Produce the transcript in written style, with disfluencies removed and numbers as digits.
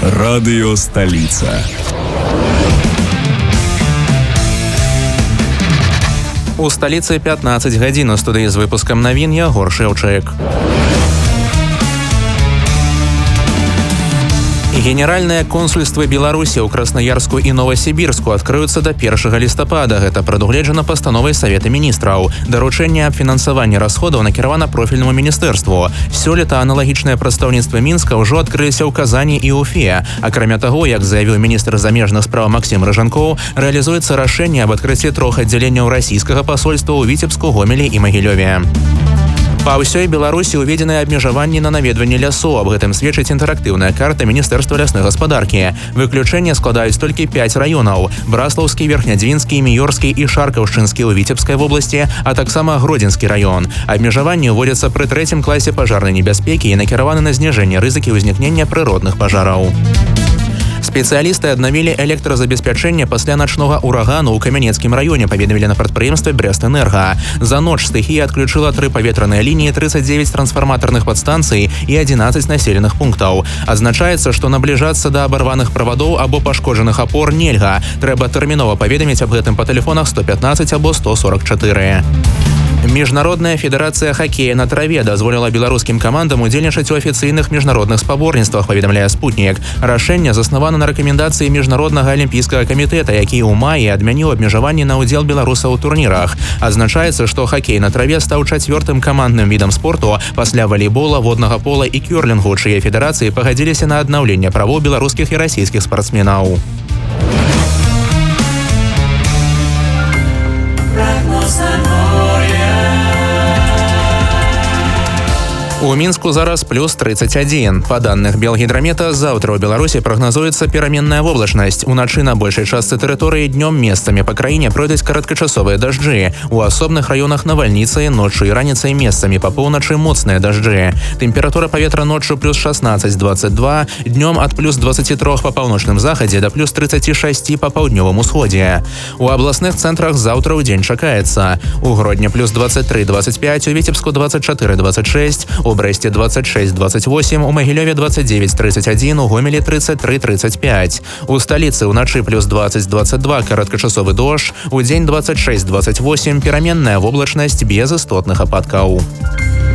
Радыё Сталіца. У сталіцы 15 гадзін. У студыі з выпускам навін Ягор Шэўчык. Генеральныя консульствы Беларусі ў Краснаярску і Новасібірску адкрыюцца да 1 лістапада. Гэта прадугледжана пастановай Савета міністраў. Даручэнне аб фінансаванні расходаў накіравана профільнаму міністэрству. Сёлета аналагічныя прадстаўніцтвы Мінска ўжо адкрыліся ў Казані і Уфе. Акрамя таго, як заявіў міністр замежных спраў Максім Рыжанкоў, рэалізуецца рашэнне аб адкрыцці 3 аддзяленняў расійскага пасольства ў Віцебску, Гомелі і Магілёве. Па ўсёй Беларусі ўведзеныя абмежаванні на наведванне лясоў. Аб гэтым сведчыць інтэрактыўная карта Міністэрства лясной гаспадаркі. Выключэнне складаюць толькі 5 раёнаў: Браслаўскі, Верхнядзвінскі, Міёрскі і Шаркаўшчынскі ў Віцебскай вобласці, а таксама Гродзенскі раён. Абмежаванні ўводзяцца пры 3 класе пажарнай небяспекі і накіраваны на зніжэнне рызыкі ўзнікнення прыродных пажараў. Спецыялісты аднавілі электразабеспячэнне пасля начнога урагану ў Камянецкім раёне, паведамілі на прадпрыемстве Брэстэнерга. За ноч стыхія адключыла 3 паветраныя лініі, 39 трансфарматарных падстанцый і 11 населеных пунктаў. Адзначаецца, што набліжацца да абарваных правадоў або пашкоджаных апор нельга. Трэба тэрмінова паведаміць аб гэтым па тэлефонах 115 або 144. Міжнародная федэрацыя хакея на траве дазволіла беларускім камандам удзельнічаць у афіцыйных міжнародных спаборніцтвах, паведамляе Спутнік. Рашэнне заснавана на рэкамендацыі міжнароднага алімпійскага камітэта, які ў маі адмяніў абмежаванні на ўдзел беларусаў у турнірах. Адзначаецца, што хакей на траве стаў 4-м камандным відам спорту пасля валейбола, воднага пола і кёрлінгу, чые федэрацыі пагадзіліся на аднаўленне правоў беларускіх і расійскіх спартсменаў. У Мінску зараз плюс 31. Па даных Белгідрамета, заўтра ў Беларусі прагназуецца пераменная воблачнасць. Уначы на большай частцы тэрыторыі, днём месцамі па краіне пройдуць кароткачасовыя дажджы. У асобных раёнах навальніцы, ноччу і раніцай месцамі па поўначы моцныя дажджы. Тэмпература паветра ноччу плюс 16-22, днём ад плюс 23 па паўночным захадзе да плюс 36 па паўднёвым усходзе. У абласных цэнтрах заўтра ў дзень чакаецца: у Гродні плюс 23-25, у Віцебску 24-26, у Брэсце 26-28, у Магілёве 29-31, у Гомелі 33-35. У сталіцы ўначы плюс 20-22, кароткачасовы дождж, у дзень 26-28, пераменная воблачнасць без істотных ападкаў.